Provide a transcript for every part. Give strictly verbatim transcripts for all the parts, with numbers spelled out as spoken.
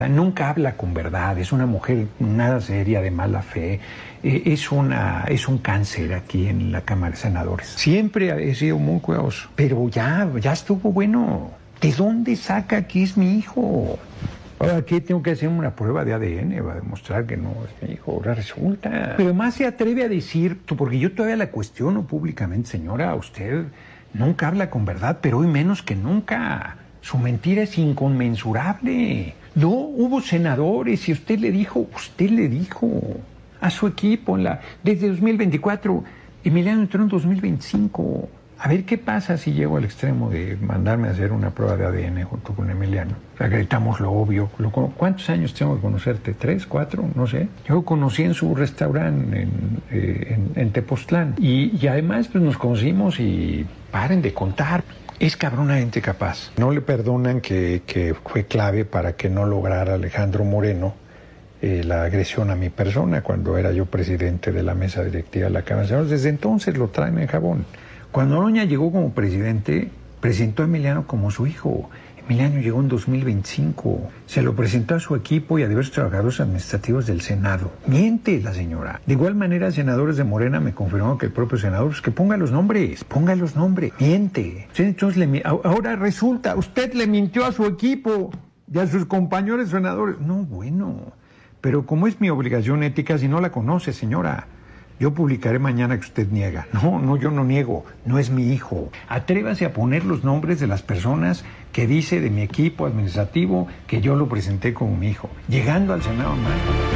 Nunca habla con verdad, es una mujer nada seria, de mala fe, eh, es, una, es un cáncer aquí en la Cámara de Senadores. Siempre he sido muy cuidadoso, pero ya, ya estuvo bueno. ¿De dónde saca que es mi hijo? Ahora, ¿qué tengo que hacer una prueba de A D N para demostrar que no es mi hijo? Ahora resulta. Pero más se atreve a decir, porque yo todavía la cuestiono públicamente, señora, usted nunca habla con verdad, pero hoy menos que nunca. Su mentira es inconmensurable. No, hubo senadores y usted le dijo, usted le dijo a su equipo, en la, desde dos mil veinticuatro, Emiliano entró en dos mil veinticinco. A ver qué pasa si llego al extremo de mandarme a hacer una prueba de A D N junto con Emiliano. Acreditamos lo obvio. Lo, ¿Cuántos años tengo que conocerte? ¿Tres, cuatro? No sé. Yo lo conocí en su restaurante en, eh, en, en Tepoztlán. Y, y además pues nos conocimos y paren de contar. Es cabronamente capaz. No le perdonan que, que fue clave para que no lograra Alejandro Moreno eh, la agresión a mi persona cuando era yo presidente de la mesa directiva de la Cámara de Senadores. Desde entonces lo traen en jabón. Cuando Noroña llegó como presidente, presentó a Emiliano como su hijo. Emiliano llegó en dos mil veinticinco. Se lo presentó a su equipo y a diversos trabajadores administrativos del Senado. Miente la señora. De igual manera, senadores de Morena me confirmaron que el propio senador, pues que ponga los nombres, ponga los nombres. Miente. Entonces, le, ahora resulta, usted le mintió a su equipo y a sus compañeros senadores. No, bueno. Pero como es mi obligación ética, si no la conoce, señora, yo publicaré mañana que usted niega. No, no, yo no niego. No es mi hijo. Atrévase a poner los nombres de las personas que dice de mi equipo administrativo que yo lo presenté como mi hijo. Llegando al Senado mal.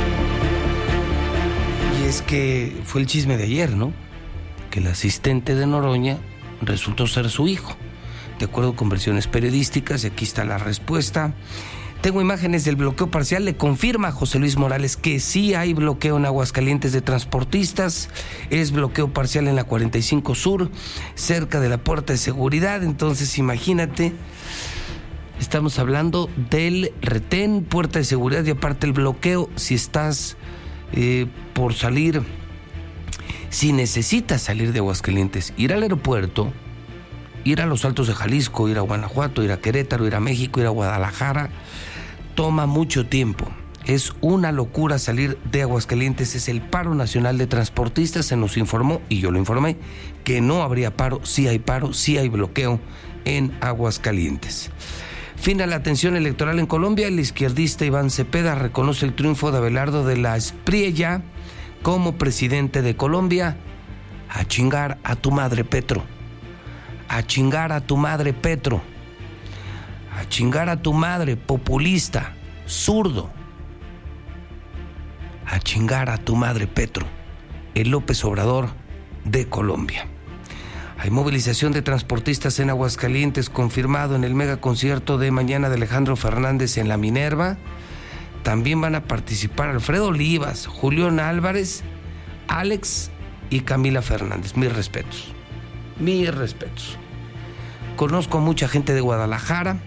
Y es que fue el chisme de ayer, ¿no? Que el asistente de Noroña resultó ser su hijo. De acuerdo con versiones periodísticas, y aquí está la respuesta. Tengo imágenes del bloqueo parcial. Le confirma a José Luis Morales que sí hay bloqueo en Aguascalientes de transportistas. Es bloqueo parcial en la cuarenta y cinco Sur, cerca de la puerta de seguridad. Entonces, imagínate, estamos hablando del retén, puerta de seguridad y aparte el bloqueo. Si estás eh, por salir, si necesitas salir de Aguascalientes, ir al aeropuerto, ir a los Altos de Jalisco, ir a Guanajuato, ir a Querétaro, ir a México, ir a Guadalajara, toma mucho tiempo. Es una locura salir de Aguascalientes. Es el paro nacional de transportistas. Se nos informó, y yo lo informé, que no habría paro. Sí hay paro, sí hay bloqueo en Aguascalientes. Fin a la tensión electoral en Colombia. El izquierdista Iván Cepeda reconoce el triunfo de Abelardo de la Espriella como presidente de Colombia. A chingar a tu madre, Petro. A chingar a tu madre, Petro. A chingar a tu madre, populista, zurdo. A chingar a tu madre, Petro. El López Obrador de Colombia. Hay movilización de transportistas en Aguascalientes, confirmado en el megaconcierto de mañana de Alejandro Fernández en la Minerva. También van a participar Alfredo Olivas, Julián Álvarez, Alex y Camila Fernández. Mis respetos. Mis respetos. Conozco a mucha gente de Guadalajara.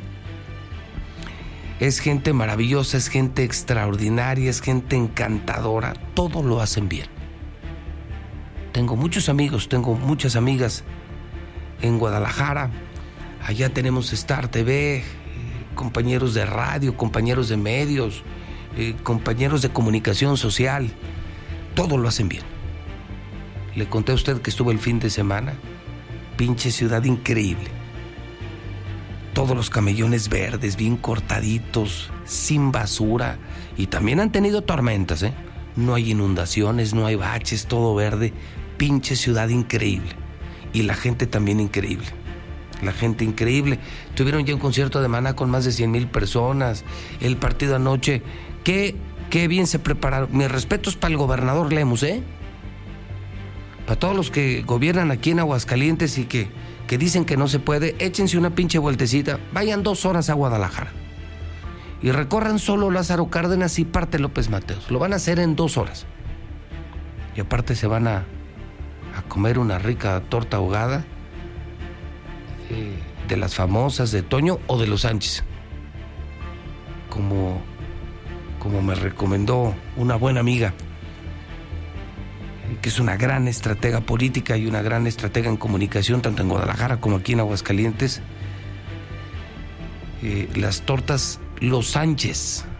Es gente maravillosa, es gente extraordinaria, es gente encantadora. Todo lo hacen bien. Tengo muchos amigos, tengo muchas amigas en Guadalajara. Allá tenemos Star T V, eh, compañeros de radio, compañeros de medios, eh, compañeros de comunicación social. Todo lo hacen bien. Le conté a usted que estuve el fin de semana. Pinche ciudad increíble. Todos los camellones verdes, bien cortaditos, sin basura. Y también han tenido tormentas, ¿eh? No hay inundaciones, no hay baches, todo verde. Pinche ciudad increíble. Y la gente también increíble. La gente increíble. Tuvieron ya un concierto de Maná con más de cien mil personas. El partido anoche. Qué, qué bien se prepararon. Mis respetos para el gobernador Lemus, ¿eh? Para todos los que gobiernan aquí en Aguascalientes y que, que dicen que no se puede, échense una pinche vueltecita. Vayan dos horas a Guadalajara. Y recorran solo Lázaro Cárdenas y parte López Mateos. Lo van a hacer en dos horas. Y aparte se van a, a comer una rica torta ahogada eh, de las famosas de Toño o de los Sánchez. Como, como me recomendó una buena amiga, que es una gran estratega política y una gran estratega en comunicación, tanto en Guadalajara como aquí en Aguascalientes. Eh, las tortas Los Sánchez,